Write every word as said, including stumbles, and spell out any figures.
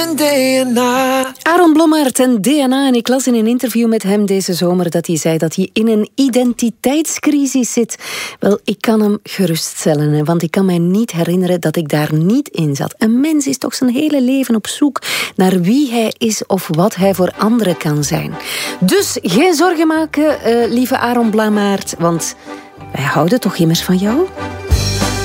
Aaron Blommaert en D N A. En ik las in een interview met hem deze zomer dat hij zei dat hij in een identiteitscrisis zit. Wel, ik kan hem geruststellen, want ik kan mij niet herinneren dat ik daar niet in zat. Een mens is toch zijn hele leven op zoek naar wie hij is of wat hij voor anderen kan zijn. Dus geen zorgen maken, uh, lieve Aaron Blommaert, want wij houden toch immers van jou?